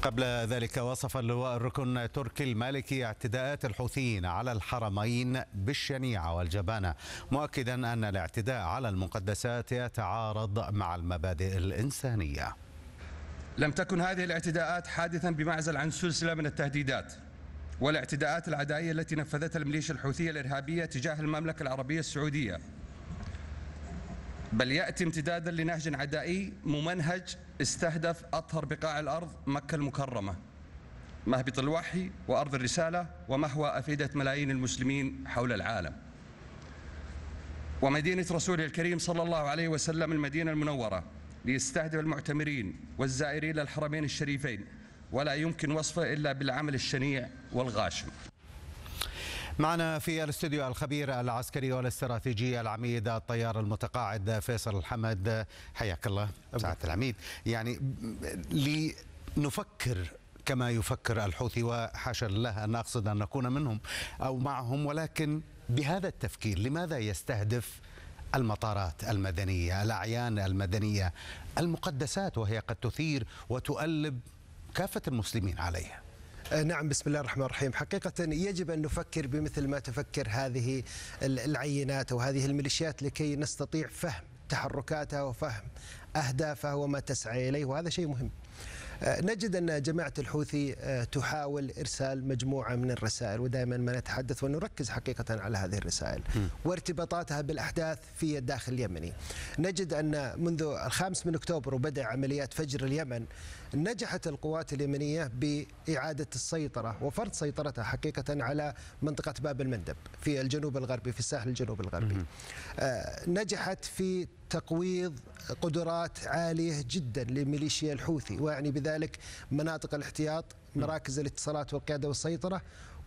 قبل ذلك وصف اللواء الركن التركي المالكي اعتداءات الحوثيين على الحرمين بالشنيعة والجبانة، مؤكدا أن الاعتداء على المقدسات يتعارض مع المبادئ الإنسانية. لم تكن هذه الاعتداءات حادثا بمعزل عن سلسلة من التهديدات والاعتداءات العدائية التي نفذتها الميليشيا الحوثية الإرهابية تجاه المملكة العربية السعودية، بل يأتي امتدادا لنهج عدائي ممنهج استهدف أطهر بقاع الأرض، مكة المكرمة، مهبط الوحي وأرض الرسالة ومهوى أفئدة ملايين المسلمين حول العالم، ومدينة رسوله الكريم صلى الله عليه وسلم المدينة المنورة، ليستهدف المعتمرين والزائرين للحرمين الشريفين، ولا يمكن وصفه إلا بالعمل الشنيع والغاشم. معنا في الاستوديو الخبير العسكري والاستراتيجي العميد الطيار المتقاعد فيصل الحمد، حياك الله سعادة العميد. يعني لنفكر كما يفكر الحوثي، وحاشا الله أن أقصد أن نكون منهم أو معهم، ولكن بهذا التفكير لماذا يستهدف المطارات المدنية، الأعيان المدنية، المقدسات، وهي قد تثير وتؤلب كافة المسلمين عليها؟ نعم، بسم الله الرحمن الرحيم. حقيقة يجب أن نفكر بمثل ما تفكر هذه العينات أو هذه الميليشيات لكي نستطيع فهم تحركاتها وفهم أهدافها وما تسعى إليه، وهذا شيء مهم. نجد أن جماعة الحوثي تحاول إرسال مجموعة من الرسائل، ودائما ما نتحدث ونركز حقيقة على هذه الرسائل وارتباطاتها بالأحداث في الداخل اليمني. نجد أن منذ 5 أكتوبر وبدأ عمليات فجر اليمن، نجحت القوات اليمنية بإعادة السيطرة وفرض سيطرتها حقيقة على منطقة باب المندب في الجنوب الغربي، في الساحل الجنوب الغربي. نجحت في تقويض قدرات عالية جدا لميليشيا الحوثي، ويعني بذلك مناطق الاحتياط، مراكز الاتصالات والقيادة والسيطرة،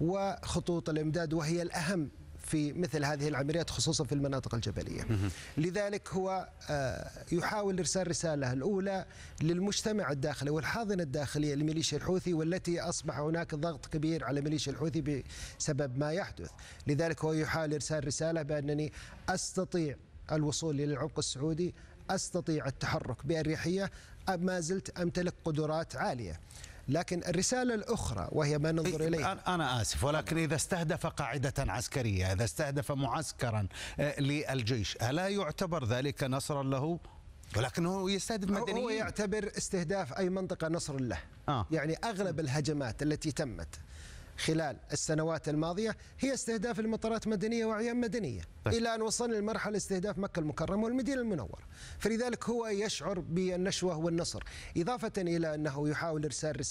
وخطوط الإمداد، وهي الأهم في مثل هذه العمليات خصوصا في المناطق الجبلية. لذلك هو يحاول إرسال رسالة الأولى للمجتمع الداخلي والحاضنة الداخلية لميليشيا الحوثي، والتي أصبح هناك ضغط كبير على ميليشيا الحوثي بسبب ما يحدث. لذلك هو يحاول إرسال رسالة بأنني أستطيع الوصول للعمق السعودي، أستطيع التحرك بأريحية، ما زلت أمتلك قدرات عالية. لكن الرسالة الأخرى وهي ما ننظر إليها، أنا آسف، ولكن إذا استهدف قاعدة عسكرية، إذا استهدف معسكرا للجيش، ألا يعتبر ذلك نصرا له؟ ولكنه يستهدف مدنيين. هو يعتبر استهداف أي منطقة نصر له. يعني أغلب الهجمات التي تمت خلال السنوات الماضية هي استهداف المطارات مدنية وأعيان مدنية، إلى أن وصلنا لمرحلة استهداف مكة المكرمة والمدينة المنورة. فلذلك هو يشعر بالنشوة والنصر، إضافة إلى أنه يحاول إرسال رسالة